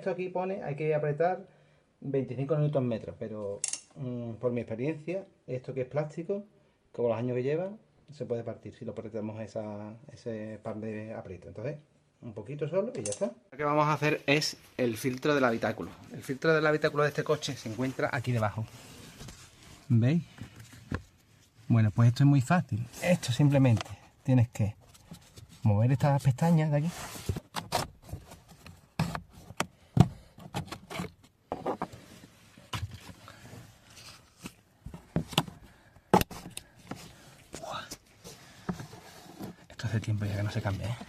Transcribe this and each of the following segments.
esto aquí pone, hay que apretar 25 newton metros, pero por mi experiencia, esto que es plástico, con los años que lleva, se puede partir si lo apretamos ese par de aprietos. Entonces, un poquito solo y ya está. Lo que vamos a hacer es el filtro del habitáculo. El filtro del habitáculo de este coche se encuentra aquí debajo. ¿Veis? Bueno, pues esto es muy fácil. Esto simplemente tienes que mover estas pestañas de aquí. Esto hace tiempo ya que no se cambia, ¿eh?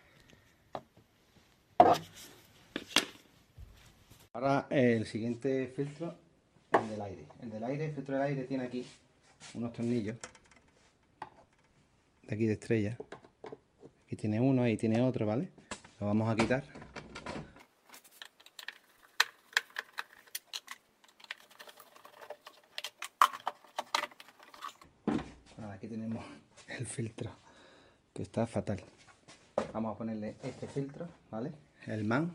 Ahora el siguiente filtro, el del aire. El filtro del aire tiene aquí unos tornillos de aquí de estrella. Aquí tiene uno, ahí tiene otro, ¿vale? Lo vamos a quitar. Ahora aquí tenemos el filtro, que está fatal. Vamos a ponerle este filtro, ¿vale? El MAN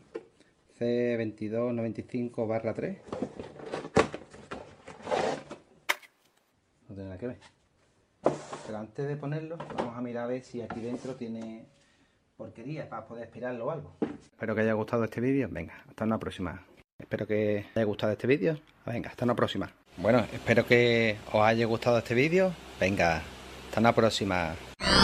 C2295/3. No tiene nada que ver. Pero antes de ponerlo, vamos a mirar a ver si aquí dentro tiene porquería para poder aspirarlo o algo. Espero que haya gustado este vídeo. Venga, hasta una próxima. Espero que haya gustado este vídeo. Venga, hasta una próxima. Bueno, espero que os haya gustado este vídeo. Venga, hasta una próxima.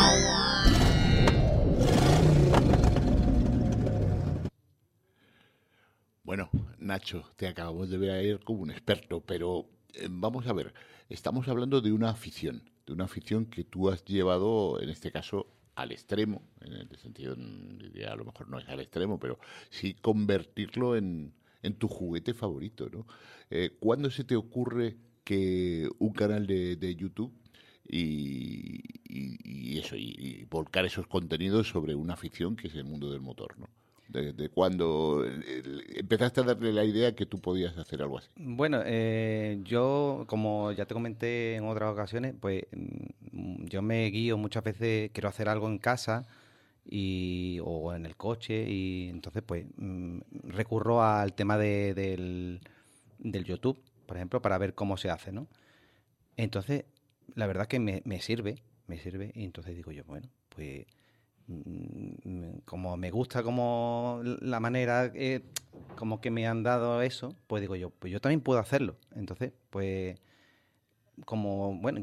Bueno, Nacho, te acabamos de ver ayer como un experto, pero vamos a ver, estamos hablando de una afición que tú has llevado, en este caso, al extremo, en el sentido, a lo mejor no es al extremo, pero sí convertirlo en tu juguete favorito, ¿no? ¿Cuándo se te ocurre que un canal de YouTube y volcar esos contenidos sobre una afición que es el mundo del motor, ¿no? De cuando empezaste a darle la idea que tú podías hacer algo así. Bueno, yo, como ya te comenté en otras ocasiones, pues yo me guío muchas veces, quiero hacer algo en casa o en el coche, y entonces pues recurro al tema del YouTube, por ejemplo, para ver cómo se hace, ¿no? Entonces, la verdad que me sirve, y entonces digo yo, bueno, pues como me gusta como la manera como que me han dado eso, pues digo yo, pues yo también puedo hacerlo. Entonces, pues como, bueno,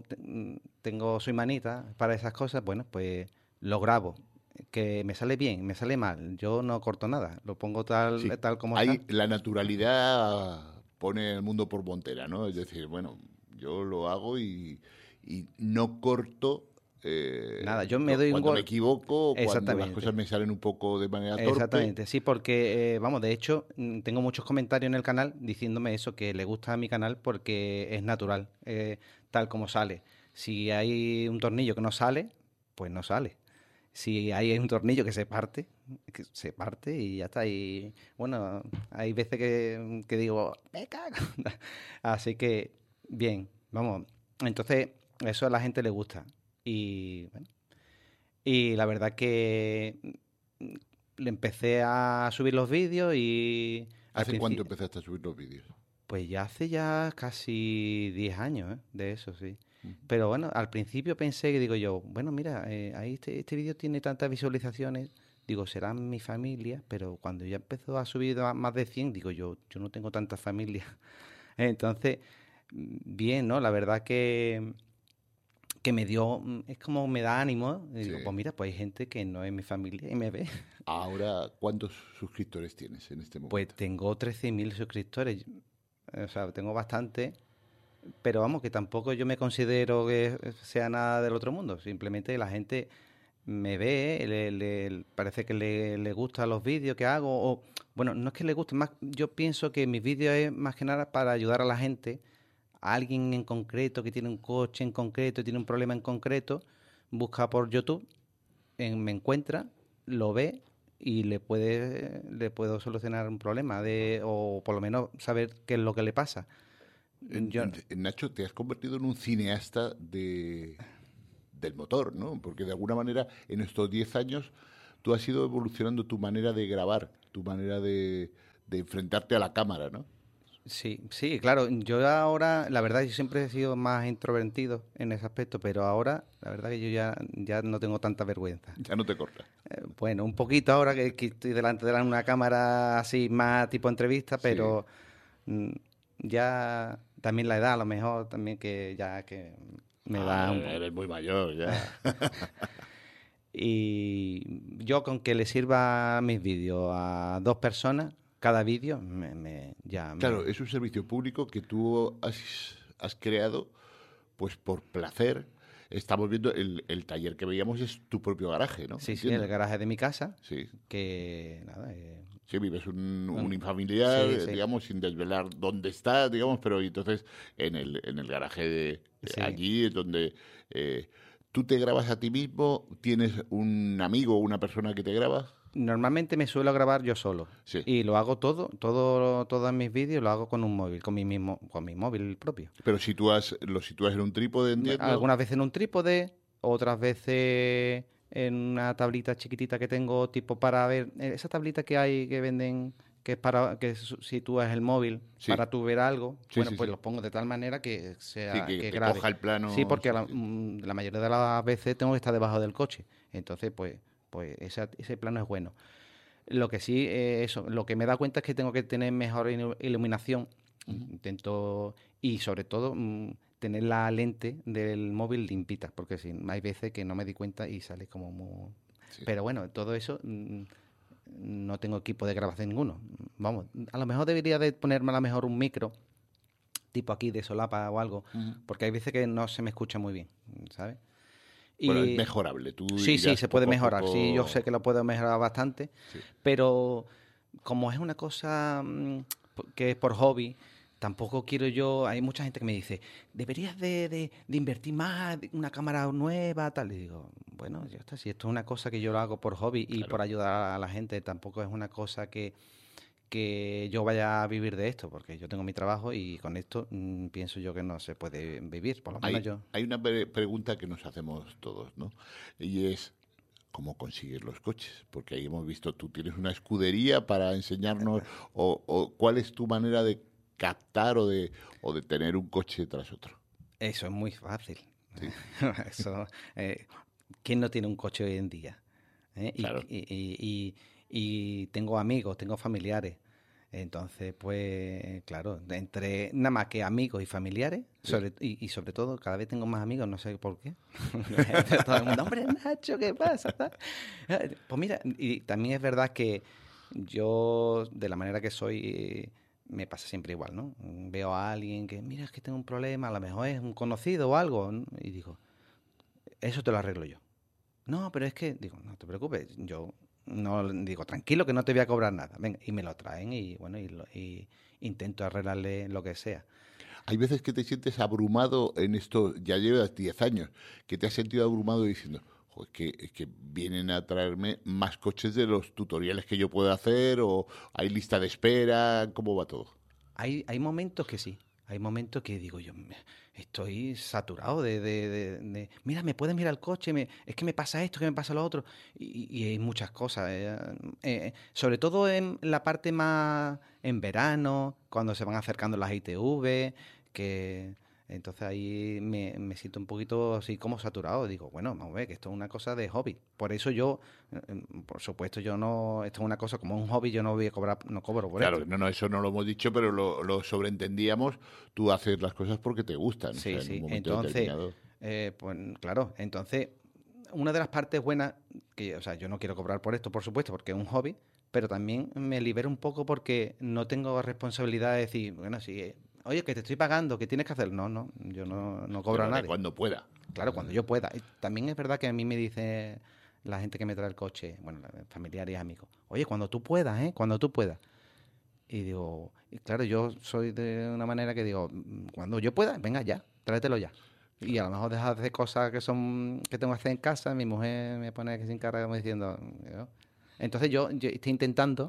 soy manita para esas cosas, bueno, pues lo grabo. Que me sale bien, me sale mal, yo no corto nada, lo pongo Sí, tal como está. ahí la naturalidad pone el mundo por montera, ¿no? Es decir, bueno, yo lo hago y no corto Nada, yo me doy un cuando me gol. equivoco o cuando las Exactamente. cosas me salen un poco de manera torpe. Exactamente, sí, porque, vamos, de hecho, tengo muchos comentarios en el canal diciéndome eso, que le gusta a mi canal porque es natural, tal como sale. Si hay un tornillo que no sale, pues no sale. Si hay un tornillo que se parte y ya está. Y bueno, hay veces que digo, me cago. Así que, bien, vamos. Entonces, eso a la gente le gusta. Y bueno, y la verdad que le empecé a subir los vídeos y al ¿Hace cuánto principio, empezaste a subir los vídeos? pues ya hace ya casi 10 años, de eso, sí. Pero bueno, al principio pensé que digo yo, bueno, mira, ahí este vídeo tiene tantas visualizaciones, digo, serán mi familia, pero cuando ya empezó a subir a más de 100 digo yo no tengo tanta familia. Entonces, bien, ¿no? La verdad que me dio, es como me da ánimo, y Sí. digo, pues mira, pues hay gente que no es mi familia y me ve. Ahora, ¿cuántos suscriptores tienes en este Pues momento? tengo 13.000 suscriptores, o sea, tengo bastante, pero vamos, que tampoco yo me considero que sea nada del otro mundo, simplemente la gente me ve, parece que le gustan los vídeos que hago, o bueno, no es que le guste, más yo pienso que mis vídeos es más que nada para ayudar a la gente, a alguien en concreto que tiene un coche en concreto, tiene un problema en concreto, busca por YouTube, me encuentra, lo ve y le puedo solucionar un problema o por lo menos saber qué es lo que le pasa. Yo, Nacho, te has convertido en un cineasta del motor, ¿no? Porque de alguna manera en estos 10 años tú has ido evolucionando tu manera de grabar, tu manera de enfrentarte a la cámara, ¿no? Sí, sí, claro. Yo ahora, la verdad, yo siempre he sido más introvertido en ese aspecto, pero ahora, la verdad que yo ya no tengo tanta vergüenza. Ya no te cortas. Bueno, un poquito ahora que estoy delante de una cámara así más tipo entrevista, Sí. pero mm, ya también la edad a lo mejor también que ya que me da un poco. Eres muy mayor ya. Y yo con que le sirva mis vídeos a 2 personas, cada vídeo, ya Claro, me... es un servicio público que tú has creado pues por placer. Estamos viendo el taller que veíamos es tu propio garaje, ¿no? Sí, sí, el Entiendo. garaje de mi casa, Sí. que nada, Sí, vives un un- unifamiliar, sí, sí, digamos, sin desvelar dónde está, digamos, pero y entonces en el garaje sí. allí es donde tú te grabas a ti mismo, tienes un amigo o una persona que te graba. Normalmente me suelo grabar yo solo Sí, y lo hago todos mis vídeos lo hago con un móvil, con mi móvil propio. pero lo sitúas en un trípode, entiendo. Algunas veces en un trípode, otras veces en una tablita chiquitita que tengo tipo para ver, esa tablita que hay que venden, que es para que sitúas el móvil Sí, para tú ver algo, sí, bueno, sí, pues sí. los pongo de tal manera que Sí, sea que que te grabe. coja el Sí, plano. porque Sí, sí. la mayoría de las veces tengo que estar debajo del coche. Entonces, pues ese plano es bueno. Lo que sí, eso, lo que me da cuenta es que tengo que tener mejor iluminación. Ujú. Intento, y sobre todo, tener la lente del móvil limpita, porque si hay veces que no me di cuenta y sale como muy... Sí. Pero bueno, todo eso, no tengo equipo de grabación ninguno. Vamos, a lo mejor debería de ponerme a lo mejor un micro, tipo aquí de solapa o algo, Ujú. porque hay veces que no se me escucha muy bien, ¿sabes? Bueno, es Y mejorable. Tú sí, sí, irás se puede poco a mejorar. Sí, yo sé poco. que lo puedo mejorar bastante, Sí. pero como es una cosa que es por hobby, tampoco quiero yo. Hay mucha gente que me dice, deberías de invertir más, una cámara nueva, tal. Y digo, bueno, ya está. Si esto es una cosa que yo lo hago por hobby y por Claro. ayudar a la gente, tampoco es una cosa que yo vaya a vivir de esto, porque yo tengo mi trabajo y con esto pienso yo que no se puede vivir, por lo menos yo. Hay una pregunta que nos hacemos todos, ¿no? Y es, ¿cómo consigues los coches? Porque ahí hemos visto, tú tienes una escudería para enseñarnos, o cuál es tu manera de captar o de tener un coche tras otro. Eso es muy fácil. Sí, Eso, ¿quién no tiene un coche hoy en día? ¿Eh? claro. Y tengo amigos, tengo familiares. Entonces, pues, claro, entre nada más que amigos y familiares, Sí. y sobre todo, cada vez tengo más amigos, no sé por qué. Todo el mundo, hombre, Nacho, ¿qué pasa? Tal. Pues mira, y también es verdad que yo, de la manera que soy, me pasa siempre igual, ¿no? Veo a alguien que, mira, es que tengo un problema, a lo mejor es un conocido o algo, ¿no? Y digo, eso te lo arreglo yo. No, pero es que, digo, no te preocupes, yo no digo, tranquilo que no te voy a cobrar nada. Venga, y me lo traen y bueno, y intento arreglarle lo que sea. Hay veces que te sientes abrumado en esto, ya llevas 10 años, que te has sentido abrumado diciendo, "Jo, es que vienen a traerme más coches de los tutoriales que yo puedo hacer, o hay lista de espera, ¿cómo va todo?" Hay momentos que sí, hay momentos que digo yo, estoy saturado mira, me puedes mirar el coche, es que me pasa esto, que me pasa lo otro, y hay muchas cosas, sobre todo en la parte más en verano, cuando se van acercando las ITV, que entonces ahí me siento un poquito así como saturado, digo, bueno, vamos a ver, que esto es una cosa de hobby, por eso yo, por supuesto, yo no, esto es una cosa como un hobby, yo no voy a cobrar, no cobro por Claro, esto. no, no, eso no lo hemos dicho, pero lo sobreentendíamos. Tú haces las cosas porque te gustan, o Sí, sea, en un sí. momento Entonces, determinado. pues claro, entonces, una de las partes buenas, que, o sea, yo no quiero cobrar por esto, por supuesto, porque es un hobby, pero también me libero un poco porque no tengo responsabilidad de decir, bueno, si, oye, que te estoy pagando, que tienes que hacer. No, no, yo no Te cobro lo a haré nadie. cuando pueda. Claro, cuando yo pueda. Y también es verdad que a mí me dice la gente que me trae el coche, bueno, familiares y amigos, oye, cuando tú puedas, ¿eh? Cuando tú puedas. Y digo, y claro, yo soy de una manera que digo, cuando yo pueda, venga ya, tráetelo ya. Y a Claro. lo mejor dejar de hacer cosas que tengo que hacer en casa, mi mujer me pone que se encarga como diciendo, ¿no? Entonces yo estoy intentando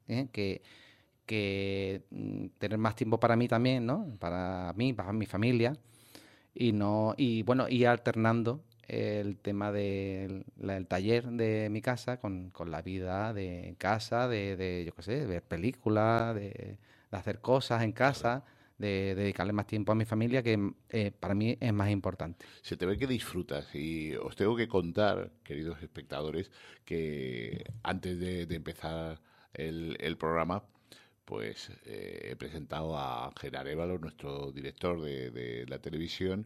que tener más tiempo para mí también, ¿no? Para mí, para mi familia, y no, y bueno, ir alternando el tema del taller de mi casa con la vida de casa, yo qué sé, de ver películas, de hacer cosas en Claro. casa, de dedicarle más tiempo a mi familia, que para mí es más importante. Se te ve que disfrutas y os tengo que contar, queridos espectadores, que antes de empezar el programa, pues he presentado a Ángel Arévalo, nuestro director de la televisión,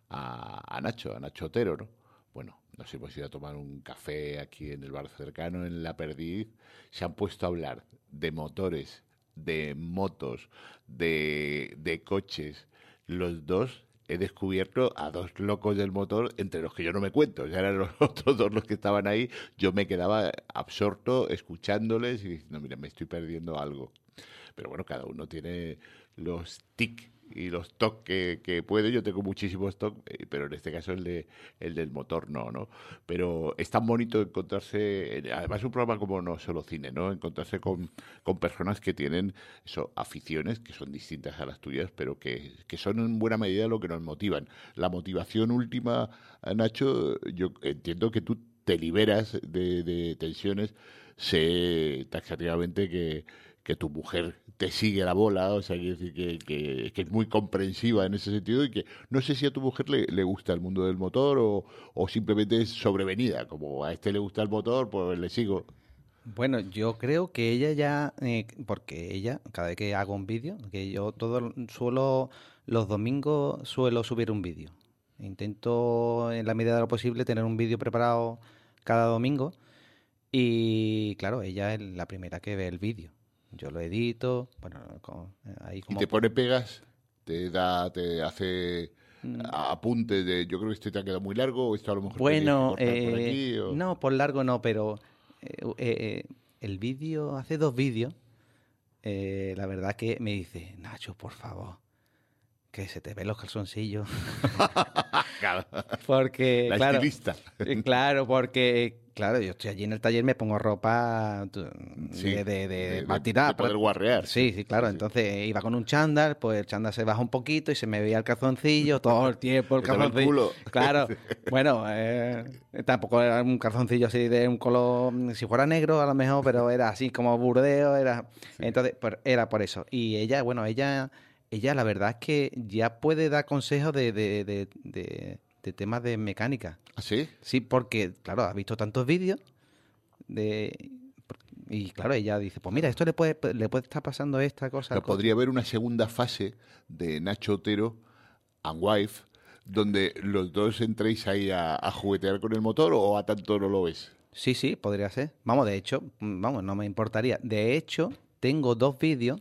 a Nacho Otero, ¿no? Bueno, nos hemos ido a tomar un café aquí en el bar cercano, en La Perdiz. Se han puesto a hablar de motores, de motos, de coches. Los dos he descubierto a dos locos del motor entre los que yo no me cuento. Ya eran los otros dos los que estaban ahí. Yo me quedaba absorto escuchándoles y diciendo, mira, me estoy perdiendo algo. Pero bueno, cada uno tiene los tic y los toc que puede. Yo tengo muchísimos toc, pero en este caso el del motor no, ¿no? Pero es tan bonito encontrarse, además un programa como No Solo Cine, ¿no? Encontrarse con personas que tienen eso, aficiones que son distintas a las tuyas, pero que son en buena medida lo que nos motivan. La motivación última, Nacho, yo entiendo que tú te liberas de tensiones. Sé taxativamente que tu mujer te sigue la bola, o sea, quiere decir que es muy comprensiva en ese sentido y que no sé si a tu mujer le gusta el mundo del motor o simplemente es sobrevenida, como a este le gusta el motor, pues le sigo. Bueno, yo creo que ella ya, porque ella, cada vez que hago un vídeo, que yo los domingos suelo subir un vídeo. Intento, en la medida de lo posible, tener un vídeo preparado cada domingo. Y claro, ella es la primera que ve el vídeo. Yo lo edito, bueno, ahí Y como... te pone pegas, te hace Mm, apuntes de yo creo que este te ha quedado muy largo, o esto a lo mejor tendrías que Bueno, cortar por aquí, o... no, por largo no, pero el vídeo, hace dos vídeos, la verdad que me dice, Nacho, por favor, que se te ven los calzoncillos. Claro, Porque, la claro, estilista. claro, yo estoy allí en el taller, me pongo ropa Sí, para tirar. de poder guarrear, sí, Sí, sí, sí, claro. sí. Entonces iba con un chándal, pues el chándal se baja un poquito y se me veía el calzoncillo todo el tiempo, el Se te ve el calzoncillo. culo. Claro, bueno, tampoco era un calzoncillo así de un color, si fuera negro a lo mejor, pero era así como burdeo, era. Sí. Entonces, pues, era por eso. Y ella, bueno, ella la verdad es que ya puede dar consejos de temas de mecánica. ¿Ah, sí? Sí, porque, claro, ha visto tantos vídeos de... Y claro, ella dice, pues mira, Claro. esto le puede estar pasando esta O cosa al sea, coche. podría haber una segunda fase de Nacho Otero and Wife, donde los dos entréis ahí a juguetear con el motor o a tanto no lo ves. Sí, sí, podría ser. Vamos, de hecho, vamos, no me importaría. De hecho, tengo dos vídeos,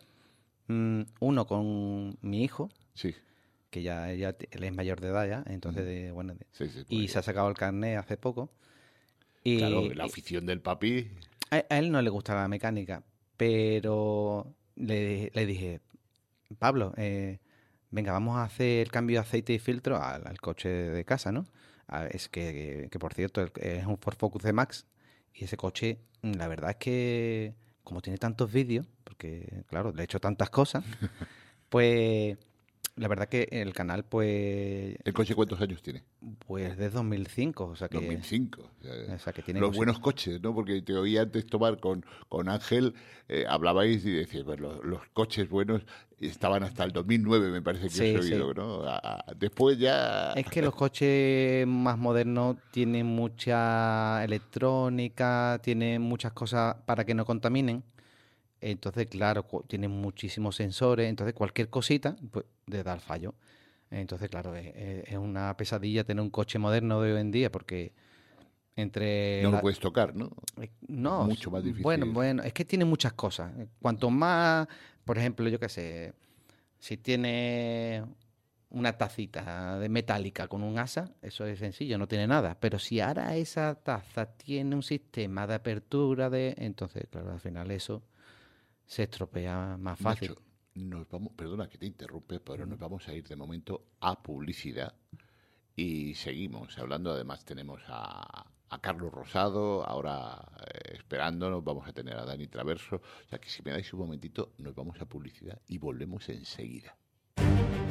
uno con mi hijo, Sí, que él es mayor de edad ya, entonces, ujú, bueno, sí, sí, y pues se ha ya. sacado el carnet hace poco. Claro, Y, la afición del papi. a él no le gusta la mecánica, pero le dije, Pablo, venga, vamos a hacer el cambio de aceite y filtro al coche de casa, ¿no? Es que, por cierto, es un Ford Focus C-Max y ese coche, la verdad es que como tiene tantos vídeos, porque claro, le he hecho tantas cosas, pues la verdad que el canal, ¿El coche cuántos años tiene? pues de 2005, 2005. o sea, que tiene Los buenos coches, ¿no? Porque te oí antes tomar con Ángel, hablabais y decías, pues los coches buenos estaban hasta el 2009, me parece que os he Sí, sí. oído, ¿no? Después ya... Es que los coches más modernos tienen mucha electrónica, tienen muchas cosas para que no contaminen. Entonces, claro, tienen muchísimos sensores. Entonces, cualquier cosita, pues, le da el fallo. Entonces, claro, es una pesadilla tener un coche moderno de hoy en día porque entre No lo la... puedes tocar, ¿no? Es No, mucho más bueno, difícil. bueno, es que tiene muchas cosas. Cuanto más, por ejemplo, yo qué sé, si tiene una tacita de metálica con un asa, eso es sencillo, no tiene nada. Pero si ahora esa taza tiene un sistema de apertura entonces, claro, al final eso se estropea más Nacho, fácil. nos vamos, perdona que te interrumpe, pero nos Ujú. vamos a ir de momento a publicidad y seguimos hablando. Además tenemos a Carlos Rosado, ahora esperándonos, vamos a tener a Dani Traverso. O sea que si me dais un momentito, nos vamos a publicidad y volvemos enseguida.